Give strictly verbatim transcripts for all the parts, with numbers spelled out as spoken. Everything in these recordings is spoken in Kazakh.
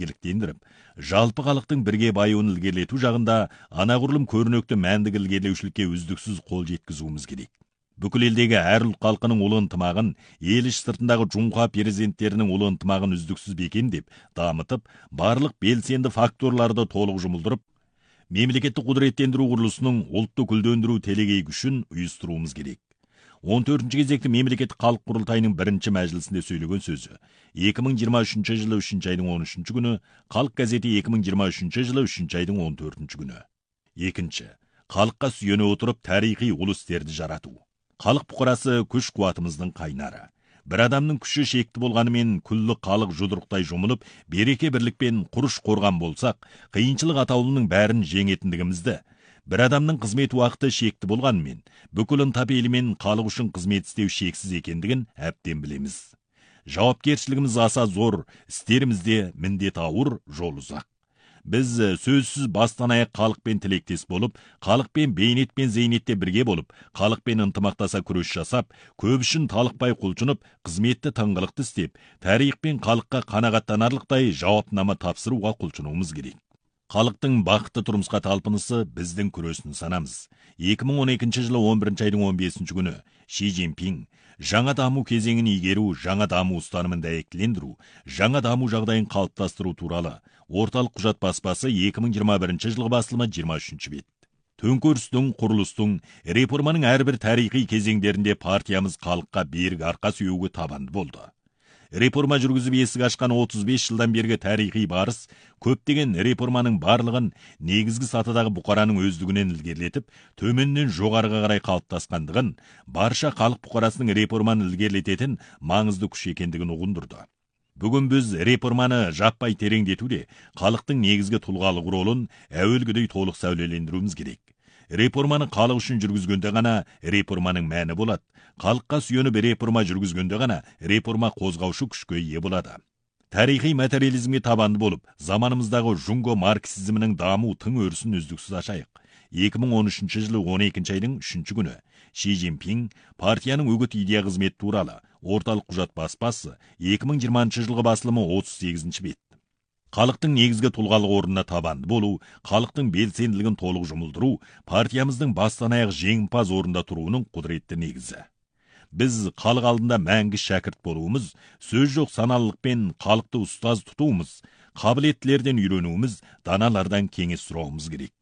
игіліктендіріп, жалпы халықтың бірге байуын ілгерілету жағында анағұрлым көрнекті мәндік ілгерілеушілікке үздіксіз қол жеткізуіміз керек. Бүкіл елдегі әр ұлт халқының ұлы ынтымағын, ел іш сыртындағы жұңға перзенттерінің ұлы ынтымағын үздіксіз бекемдеп, дамытып, барлық белсенді факторларды толық жұмылдырып, мемлекеттік құдыреттендіру құрылысының ұлтты гүлдендіру телегей күшін ұйыстыруымыз керек. он төртінші кезекті мемлекеттік халық құрылтайының бірінші мәжілісінде сөйлеген сөзі екі мың жиырма үшінші жылы үшінші айдың он үшінші күні, Халық газеті екі мың жиырма үшінші жылы үшінші айдың он төртінші күні. Екінші, халыққа сүйене отырып тарихи ұлы істерді жарату. Халық бұқарасы күш қуатымыздың қайнары. Бір адамның күші шекті болғанымен күллі халық жұдырықтай жұмылып, береке бірлікпен құрыш қорған болсақ, қиыншылық атаулының бәрін жеңетіндігімізді, бір адамның қызмет уақыты шекті болғанымен, бүкіл ынта-пейілімен халық үшін қызмет істеу шексіз екендігін әбден білеміз. Жауапкершілігіміз аса зор, істерімізде міндет ауыр, жол ұзақ. Біз сөзсіз бастан аяқ халықпен тілектес болып, халықпен бейнет пен зейнетте бірге болып, халықпен ынтымақтаса күрес жасап, көп үшін талықпай құлшынып, қызметті тыңғылықты істеп, тарих пен халыққа қанағаттанарлықтай жауапнама тапсыруға құлшынуымыз керек. Халықтың бақытты тұрмысқа талпынысы біздің күресін санамыз. екі мың он екінші жылы он бірінші айдың он бесінші күні Ши Цзиньпин жаңа даму кезеңін игеру, жаңа даму ұстанымын дәйектілендіру, жаңа даму жағдайын қалыптастыру туралы орталық құжат баспасы екі мың жиырма бірінші жылғы басылымы жиырма үшінші бет. Төңкерістің, құрылыстың, реформаның әрбір тарихи кезеңдерінде партиямыз халыққа берік арқа сүйеуге табанды болды. Реформа жүргізіп есік ашқан отыз бес жылдан бергі тарихи барыс, көптеген реформаның барлығын негізгі сатыдағы бұқараның өздігінен ілгерілетіп, төменнен жоғарыға қарай қалыптасқандығын, барша халық бұқарасының реформаны ілгерілететін маңызды күш екендігін ұғындырды. Бүгін біз реформаны жаппай тереңдетуде халықтың негізгі тұлғалық ролын әуелгідей толық сәулелендіруіміз керек. Реформаны халық үшін жүргізгенде ғана реформаның мәні болады. Халыққа сүйеніп реформа жүргізгенде ғана реформа қозғаушы күшке ие болады. Тарихи материализмге табанды болып, заманымыздағы жұңго марксизмінің даму тың өрісін үздіксіз ашайық. екі мың он үшінші жылы он екінші айдың үшінші күні Ши Цзиньпин партияның үгіт идея қызметі туралы орталық құжат баспасы екі мың жиырмасыншы жылғы басылымы отыз сегізінші бет. Халықтың негізгі тұлғалық орнына табанды болу, халықтың белсенділігін толық жұмылдыру, партиямыздың бастан аяқ жеңімпаз орында тұруының құдіретті негізі. Біз халық алдында мәңгі шәкірт болуымыз, сөз жоқ саналылықпен халықты ұстаз тұтуымыз, қабілеттілерден үйренуіміз, даналардан кеңес сұрауымыз керек.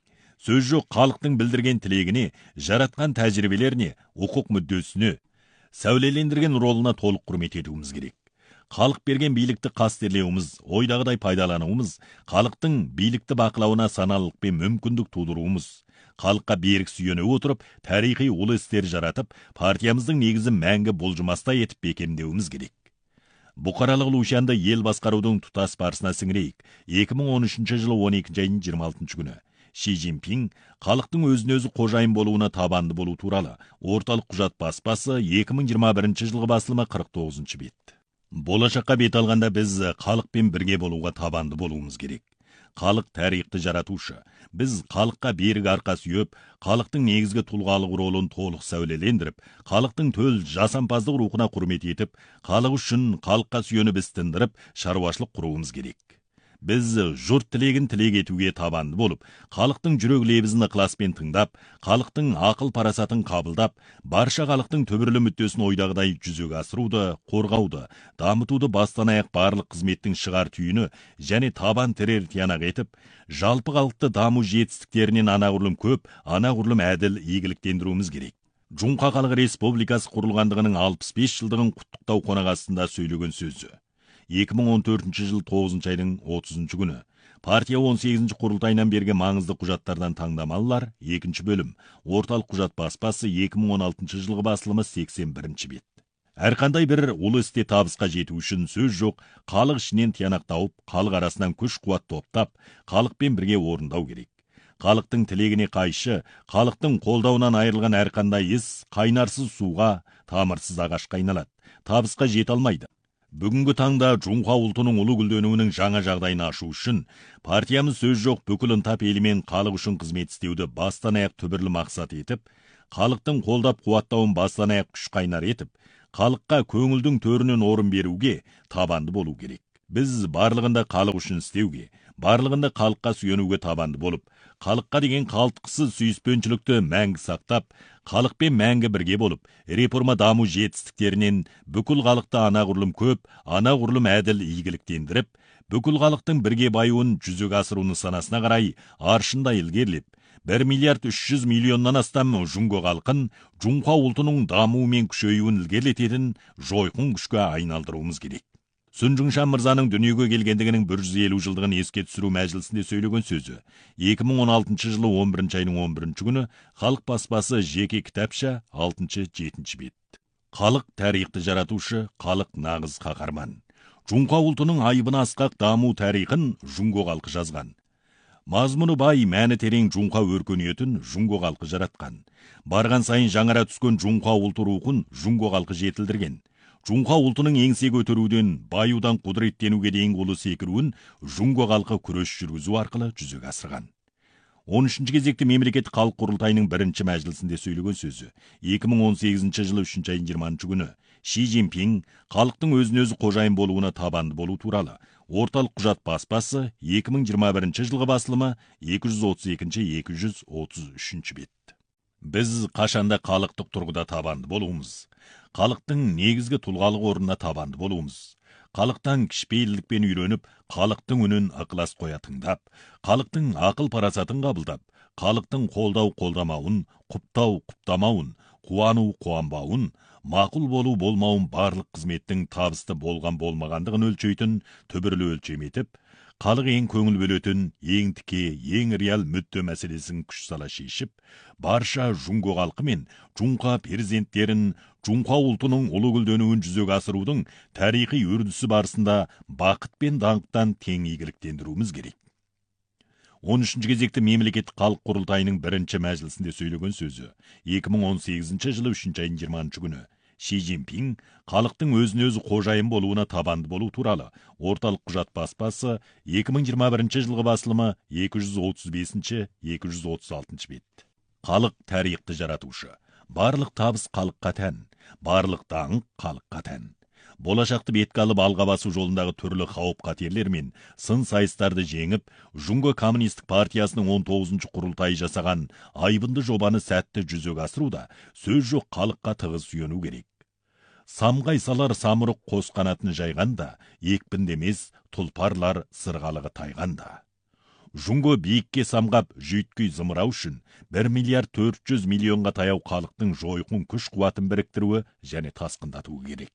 Сөз жоқ халықтың білдірген тілегіне, жаратқан тәжірибелеріне, құқық мүддесіне, сәулелендірген ролына толық құрмет етуіміз керек. Халық берген билікті қастерлеуіміз, ойдағыдай пайдалануымыз, халықтың билікті бақылауына саналылықпен мүмкіндік тудыруымыз, халыққа берік сүйене отырып, тарихи ұлы істер жаратып, партиямыздың негізін мәңгі болжымастай етіп бекемдеуіміз керек. Бұқаралық Лушанды ел басқарудың тұтас барысына сіңірейік. екі мың он үшінші жылы он екінші айдың жиырма алтыншы күні Ши Цзиньпин халықтың өзін-өзі қожайын болуына табанды болу туралы орталық құжат баспасы екі мың жиырма бірінші жылғы басылымы қырық тоғызыншы бет. Болашаққа бет алғанда біз халықпен бірге болуға табанды болуымыз керек. Халық тарихты жаратушы. Біз халыққа берік арқа сүйеп, халықтың негізгі тұлғалық ролын толық сәулелендіріп, халықтың төл жасампаздық рухына құрмет етіп, халық үшін халыққа сүйеніп істендіріп, шаруашылық құруымыз керек. Біз жұрт тілегін тілек етуге табанды болып, халықтың жүрек лебізін ықыласпен тыңдап, халықтың ақыл парасатын қабылдап, барша халықтың түбірлі мүддесін ойдағыдай жүзеге асыруды, қорғауды, дамытуды бастан аяқ барлық қызметтің шығар түйіні және табан тірер тиянақ етіп, жалпы халықты даму жетістіктерінен анағұрлым көп, анағұрлым әділ игіліктендіруіміз керек. Жұңқа халық республикасы құрылғандығының алпыс бес жылдығын құттықтау қонақасында сөйлеген сөзі. екі мың он төртінші жыл тоғызыншы айдың отызыншы күні партия он сегізінші құрылтайынан бергі маңызды құжаттардан таңдамалылар екінші бөлім орталық құжат баспасы екі мың он алтыншы жылғы басылымы сексен бірінші бет. Әрқандай бір ұлы істе табысқа жету үшін сөз жоқ, халық ішінен тиянақ тауып, халық арасынан күш қуат топтап, халықпен бірге орындау керек. Халықтың тілегіне қайшы, халықтың қолдауынан айырылған әрқандай іс қайнарсыз суға, тамырсыз ағашқа айналады, табысқа жете алмайды. Бүгінгі таңда жұңқа ұлтының ұлы гүлденуінің жаңа жағдайын ашу үшін партиямыз сөз жоқ бүкіл ынта-пейілімен халық үшін қызмет істеуді бастан аяқ түбірлі мақсат етіп, халықтың қолдап қуаттауын бастан аяқ күш қайнар етіп, халыққа көңілдің төрінен орын беруге табанды болу керек. Біз барлығында халық үшін істеуге, барлығында халыққа сүйенуге табанды болып, халыққа деген қалтқысыз сүйіспеншілікті мәңгі сақтап, халықпен мәңгі бірге болып, реформа даму жетістіктерінен бүкіл халықты анағұрлым көп, анағұрлым әділ игіліктендіріп, бүкіл халықтың бірге баюын жүзеге асыру нысанасына қарай аршында ілгерілеп, бір миллиард үш жүз миллионнан астам жұңго халқын жұңқа ұлтының дамуы мен күшеюін ілгерілететін жойқын күшке айналдыруымыз керек. Сүн Жыңшан мырзаның дүниеге келгендігінің бір жүз елу жылдығын еске түсіру мәжілісінде сөйлеген сөзі екі мың он алтыншы жылы он бірінші айының он бірінші күні Халық баспасы жеке кітапша алтыншы жетінші бет. Халық тарихты жаратушы, халық нағыз қаһарман. Жұңқа ұлтының айбыны асқақ даму тарихын жұңго халқы жазған. Мазмұны бай, мәні терең жұңқа өркениетін жұңго халқы жаратқан. Барған сайын жаңара түскен жұңқа ұлты рухын жұңго халқы жетілдірген. Жұңқа ұлтының еңсе көтеруден, баюдан құдыреттенуге дейін қолы секіруін жұңго халқы күрес жүргізу арқылы жүзеге асырған. он үшінші кезекті мемлекеттік халық құрылтайының бірінші мәжілісінде сөйлеген сөзі екі мың он сегізінші жылы үшінші айының жиырмасыншы күні Ши Цзиньпин халықтың өзін өзі қожайын болуына табанды болу туралы орталық құжат баспасы екі мың жиырма бірінші жылғы басылымы екі жүз отыз екінші екі жүз отыз үшінші бет. Біз қашанда халықтық тұрғыда табанды болуымыз, халықтың негізгі тұлғалық орнына табанды болуымыз, халықтан кішіпейілдікпен үйреніп, халықтың үнін ықылас қоя тыңдап, халықтың ақыл парасатын қабылдап, халықтың қолдау қолдамауын, құптау құптамауын, қуану қуанбауын, мақұл болу болмауын барлық қызметтің табысты болған болмағандығын өлшейтін түбірлі өлшем етіп, халық ең көңіл бөлетін, ең тіке, ең реал мүдде мәселесін күш сала шешіп, барша жұңго халқы мен жұңқа перзенттерін жұңқа ұлтының ұлы гүлденуін жүзеге асырудың тарихи үрдісі барысында бақыт пен даңқтан тең игіліктендіруіміз керек. он үшінші кезекті мемлекеттік халық құрылтайының бірінші мәжілісінде сөйлеген сөзі екі мың он сегізінші жылы үшінші айының жиырмасыншы күні Ши Цзиньпин халықтың өзін өзі қожайын болуына табанды болу туралы орталық құжат баспасы екі мың жиырма бірінші жылғы басылымы екі жүз отыз бесінші екі жүз отыз алтыншы бет. Халық тарихты жаратушы, барлық табыс халыққа тән, барлық даңқ халыққа тән. Болашақты бетке алып алға басу жолындағы түрлі қауіп қатерлер мен сын сайыстарды жеңіп, Жұңго коммунистік партиясының он тоғызыншы құрылтайы жасаған айбынды жобаны сәтті жүзеге асыруда сөз жоқ халыққа тығыз сүйену керек. Самғай салар самұрық қос қанатын жайғанда, екпіндемес тұлпарлар сырғалығы тайғанда. Жұңго биікке самғап жүйткүй зымырау үшін бір миллиард төрт жүз миллионға таяу халықтың жойқын күш қуатын біріктіруі және тасқындатуы керек.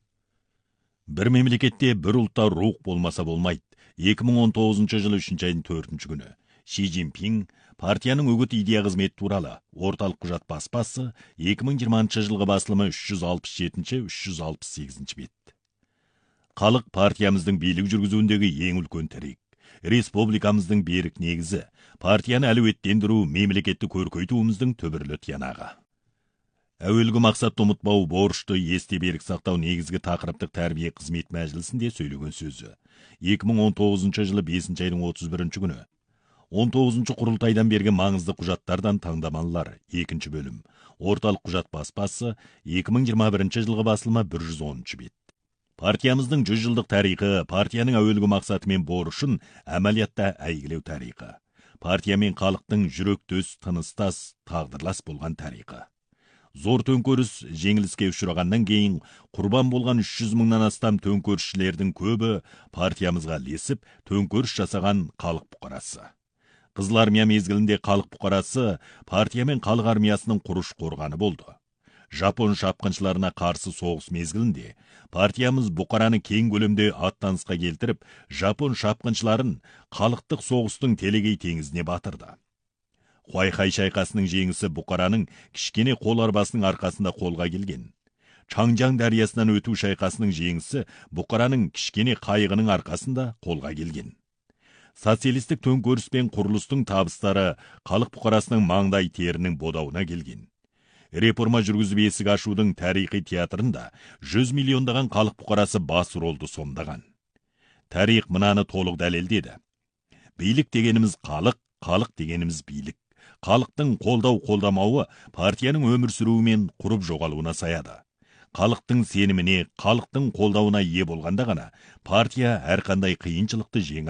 Бір мемлекетте бір ұлтта рух болмаса болмайды. екі мың он тоғызыншы жылы үшінші айының төртінші күні Ши Цзиньпин партияның үгіт идея қызметі туралы орталық құжат баспасы екі мың жиырмасыншы жылғы басылымы үш жүз алпыс жетінші үш жүз алпыс сегізінші бет. Халық партиямыздың билік жүргізуіндегі ең үлкен тірек. Республикамыздың берік негізі, партияны әлеуеттендіру, мемлекетті көркейтуіміздің түбірлі тиянағы. Әуелгі мақсатты ұмытпау, борышты есте берік сақтау негізгі тақырыптық тәрбие қызмет мәжілісінде сөйлеген сөзі екі мың он тоғызыншы жылы бесінші айының отыз бірінші күні он тоғызыншы құрылтайдан берген маңызды құжаттардан таңдамалылар екінші бөлім орталық құжат баспасы екі мың жиырма бірінші жылғы басылымы бір жүз оныншы бет. Партиямыздың жүз жылдық тарихы, партияның әуелгі мақсаты мен борышын әмәлиятта әйгілеу тарихы, партия мен халықтың жүректес, тыныстас, тағдырлас болған тарихы. Зор төңкеріс жеңіліске ұшырағаннан кейін құрбан болған үш жүз мыңнан астам төңкерісшілердің көбі партиямызға ілесіп төңкеріс жасаған халық бұқарасы. Қызыл армия мезгілінде халық бұқарасы партия мен халық армиясының құрыш қорғаны болды. Жапон шапқыншыларына қарсы соғыс мезгілінде партиямыз бұқараны кең көлемде аттанысқа келтіріп, жапон шапқыншыларын халықтық соғыстың Телегей теңізіне батырды. Хуайхай шайқасының жеңісі бұқараның кішкене қол арбасының арқасында қолға келген. Чаңжаң дариясынан өту шайқасының жеңісі бұқараның кішкене қайығының арқасында қолға келген. Социалистік төңкеріс пен құрылыстың табыстары халық бұқарасының маңдай терінің бодауына келген. Реформа жүргізіп есік ашудың тарихи театрында жүз миллиондаған халық бұқарасы бас ролды сомдаған. Тарих мынаны толық дәлелдеді. Билік дегеніміз халық, халық дегеніміз билік. Халықтың қолдау қолдамауы партияның өмір сүруі мен құрып жоғалуына саяды. халықтың сеніміне, халықтың қолдауына ие болғанда ғана партия әрқандай қиыншылықты жеңе